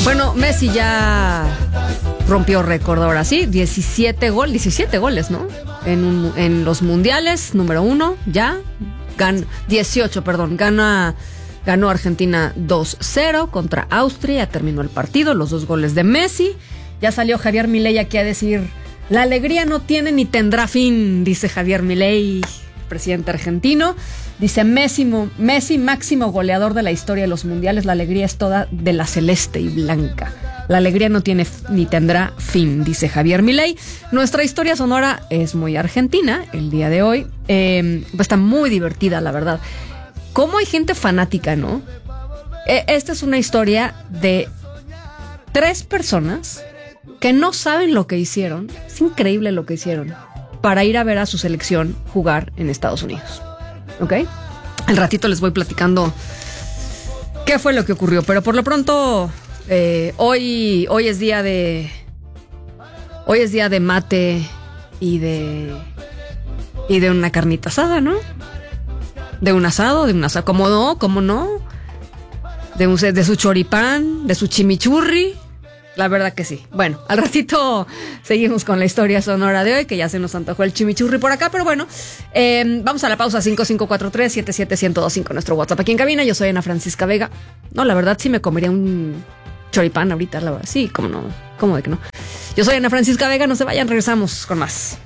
Bueno, Messi ya rompió récord ahora sí, 17 goles, ¿no? En los mundiales, número 1, ya. 18, perdón, ganó Argentina 2-0 contra Austria, terminó el partido, los 2 goles de Messi. Ya salió Javier Milei aquí a decir, la alegría no tiene ni tendrá fin, dice Javier Milei, presidente argentino. Dice Messi, máximo goleador de la historia de los mundiales, la alegría es toda de la celeste y blanca. La alegría no tiene ni tendrá fin, dice Javier Milei. Nuestra historia sonora es muy argentina el día de hoy. Está muy divertida, la verdad. Cómo hay gente fanática, ¿no? Esta es una historia de 3 personas que no saben lo que hicieron. Es increíble lo que hicieron para ir a ver a su selección jugar en Estados Unidos. ¿Ok? Al ratito les voy platicando qué fue lo que ocurrió. Pero por lo pronto, hoy es día de mate y de una carnita asada, ¿no? De un asado, ¿cómo no? De su choripán, de su chimichurri. La verdad que sí. Bueno, al ratito seguimos con la historia sonora de hoy, que ya se nos antojó el chimichurri por acá, pero bueno, vamos a la pausa. 5543-77125, nuestro WhatsApp aquí en cabina. Yo soy Ana Francisca Vega. No, la verdad sí me comería un choripán ahorita, la verdad. Sí, cómo no, cómo de que no. Yo soy Ana Francisca Vega, no se vayan, regresamos con más.